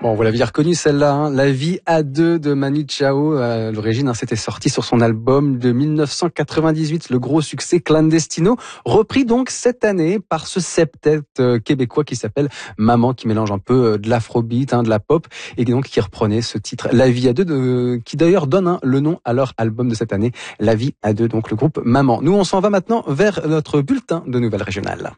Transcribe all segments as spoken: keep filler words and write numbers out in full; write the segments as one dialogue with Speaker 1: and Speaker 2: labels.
Speaker 1: Bon, vous l'aviez reconnu celle-là, hein, La vie à deux de Manu Chao. À l'origine, hein, c'était sorti sur son album de dix-neuf cent quatre-vingt-dix-huit, le gros succès Clandestino, repris donc cette année par ce septet euh, québécois qui s'appelle Maman, qui mélange un peu euh, de l'afrobeat, hein, de la pop, et donc qui reprenait ce titre La vie à deux, de, qui d'ailleurs donne hein, le nom à leur album de cette année, La vie à deux, donc le groupe Maman. Nous, on s'en va maintenant vers notre bulletin de nouvelles régionales.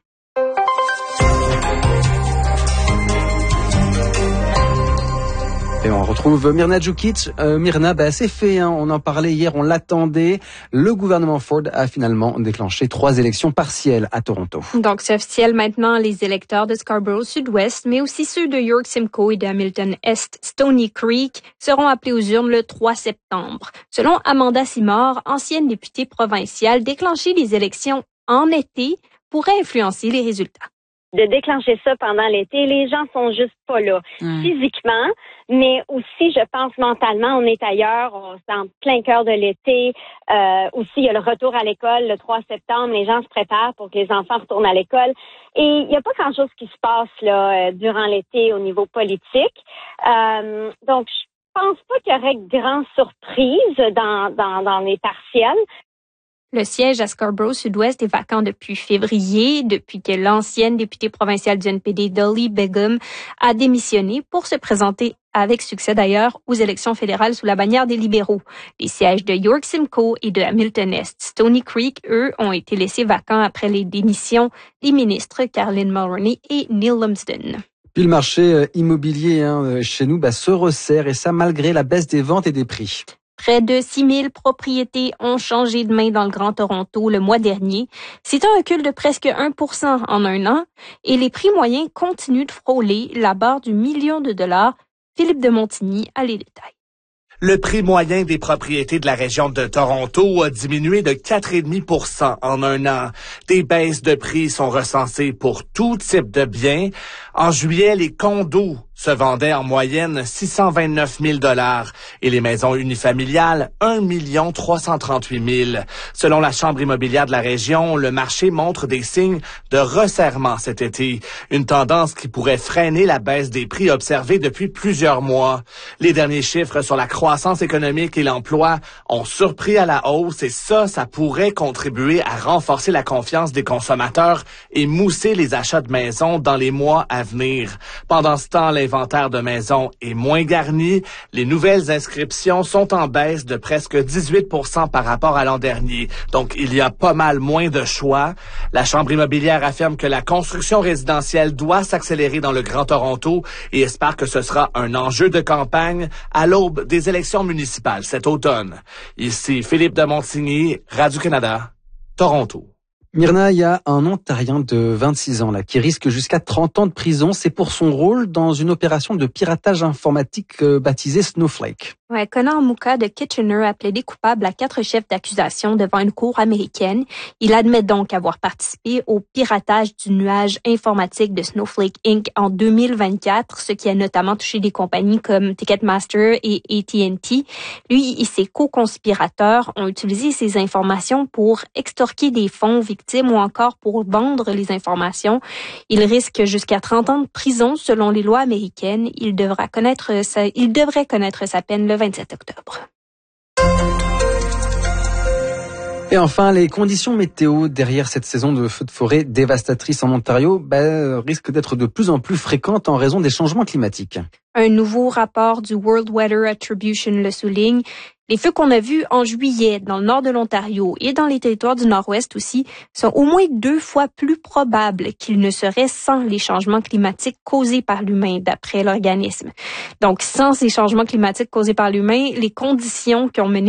Speaker 1: Et on retrouve Mirna Djukic. Euh, Mirna, bah, c'est fait, hein, on en parlait hier, on l'attendait. Le gouvernement Ford a finalement déclenché trois élections partielles à Toronto.
Speaker 2: Donc, c'est officiel maintenant, les électeurs de Scarborough Sud-Ouest, mais aussi ceux de York Simcoe et de Hamilton Est Stony Creek seront appelés aux urnes le trois septembre. Selon Amanda Simard, ancienne députée provinciale, déclencher les élections en été pourrait influencer les résultats.
Speaker 3: De déclencher ça pendant l'été, les gens sont juste pas là mmh. physiquement, mais aussi, je pense, mentalement, on est ailleurs, on est en plein cœur de l'été. Euh, aussi, il y a le retour à l'école le trois septembre, les gens se préparent pour que les enfants retournent à l'école. Et il n'y a pas grand-chose qui se passe là durant l'été au niveau politique. Euh, donc, je pense pas qu'il y aurait de grandes surprises dans, dans, dans les partiels.
Speaker 2: Le siège à Scarborough Sud-Ouest est vacant depuis février, depuis que l'ancienne députée provinciale du N P D, Dolly Begum, a démissionné pour se présenter avec succès d'ailleurs aux élections fédérales sous la bannière des libéraux. Les sièges de York Simcoe et de Hamilton Est Stony Creek, eux, ont été laissés vacants après les démissions des ministres Caroline Mulroney et Neil Lumsden.
Speaker 1: Puis le marché immobilier hein, chez nous bah, se resserre et ça malgré la baisse des ventes et des prix.
Speaker 2: Près de six mille propriétés ont changé de main dans le Grand Toronto le mois dernier. C'est un recul de presque un pour cent en un an et les prix moyens continuent de frôler la barre du million de dollars. Philippe de Montigny a les détails.
Speaker 4: Le prix moyen des propriétés de la région de Toronto a diminué de quatre virgule cinq pour cent en un an. Des baisses de prix sont recensées pour tout type de biens. En juillet, les condos se vendaient en moyenne six cent vingt-neuf mille dollars et les maisons unifamiliales un million trois cent trente-huit mille. Selon la Chambre immobilière de la région, le marché montre des signes de resserrement cet été, une tendance qui pourrait freiner la baisse des prix observée depuis plusieurs mois. Les derniers chiffres sur la croissance économique et l'emploi ont surpris à la hausse et ça, ça pourrait contribuer à renforcer la confiance des consommateurs et mousser les achats de maisons dans les mois à venir. Pendant ce temps, l'inventaire de maisons est moins garni. Les nouvelles inscriptions sont en baisse de presque dix-huit pour cent par rapport à l'an dernier. Donc, il y a pas mal moins de choix. La Chambre immobilière affirme que la construction résidentielle doit s'accélérer dans le Grand Toronto et espère que ce sera un enjeu de campagne à l'aube des élections municipales cet automne. Ici Philippe de Montigny, Radio-Canada, Toronto.
Speaker 1: Mirna, il y a un Ontarien de vingt-six ans là qui risque jusqu'à trente ans de prison. C'est pour son rôle dans une opération de piratage informatique euh, baptisée Snowflake.
Speaker 2: Ouais, Connor Muka de Kitchener a plaidé coupable à quatre chefs d'accusation devant une cour américaine. Il admet donc avoir participé au piratage du nuage informatique de Snowflake Incorporated en deux mille vingt-quatre, ce qui a notamment touché des compagnies comme Ticketmaster et A T and T. Lui et ses co-conspirateurs ont utilisé ces informations pour extorquer des fonds victimes ou encore pour vendre les informations. Il risque jusqu'à trente ans de prison selon les lois américaines. Il devra connaître sa, il devrait connaître sa peine le vingt-sept octobre.
Speaker 1: Et enfin, les conditions météo derrière cette saison de feux de forêt dévastatrice en Ontario bah, risquent d'être de plus en plus fréquentes en raison des changements climatiques.
Speaker 2: Un nouveau rapport du World Weather Attribution le souligne. Les feux qu'on a vus en juillet dans le nord de l'Ontario et dans les territoires du nord-ouest aussi sont au moins deux fois plus probables qu'ils ne seraient sans les changements climatiques causés par l'humain, d'après l'organisme. Donc, sans ces changements climatiques causés par l'humain, les conditions qui ont mené